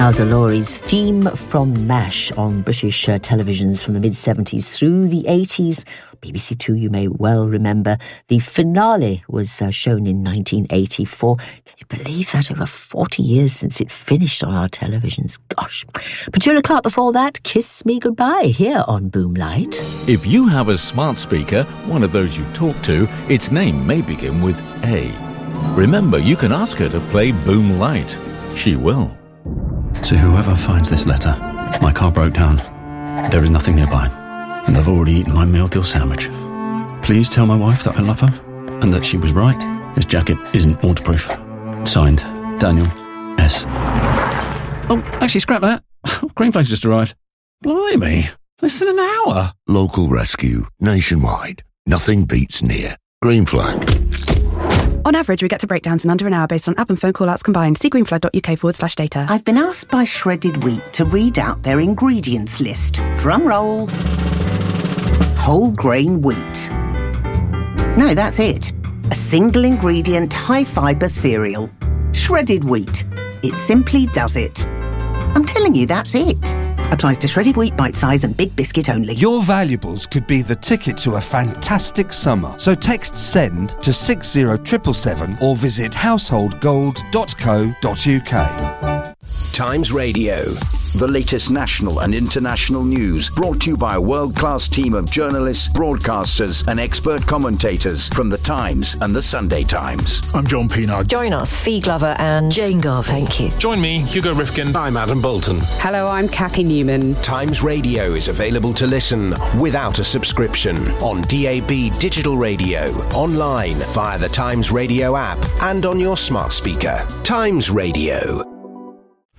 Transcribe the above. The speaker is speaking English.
Aldo Lori's theme from MASH on British televisions from the mid-70s through the 80s. BBC Two, you may well remember. The finale was shown in 1984. Can you believe that? Over 40 years since it finished on our televisions. Gosh. Petula Clark before that, Kiss Me Goodbye, here on Boomlight. If you have a smart speaker, one of those you talk to, its name may begin with A. Remember, you can ask her to play Boomlight. She will. To whoever finds this letter, my car broke down. There is nothing nearby, and I've already eaten my meal deal sandwich. Please tell my wife that I love her, and that she was right. This jacket isn't waterproof. Signed, Daniel S. Oh, actually, scrap that. Green Flags just arrived. Blimey, less than an hour. Local rescue, nationwide. Nothing beats near. Green Flag. On average, we get to breakdowns in under an hour based on app and phone call-outs combined. See greenflag.uk/data. I've been asked by Shredded Wheat to read out their ingredients list. Drum roll. Whole grain wheat. No, that's it. A single ingredient, high fibre cereal. Shredded Wheat. It simply does it. I'm telling you, that's it. Applies to shredded wheat, bite size and big biscuit only. Your valuables could be the ticket to a fantastic summer. So text SEND to 60777 or visit householdgold.co.uk. Times Radio. The latest national and international news brought to you by a world-class team of journalists, broadcasters and expert commentators from The Times and The Sunday Times. I'm John Pienaar. Join us, Fee Glover and Jane Garvey. Thank you. Join me, Hugo Rifkin. I'm Adam Bolton. Hello, I'm Kathy Newman. Times Radio is available to listen without a subscription on DAB digital radio, online via the Times Radio app and on your smart speaker. Times Radio.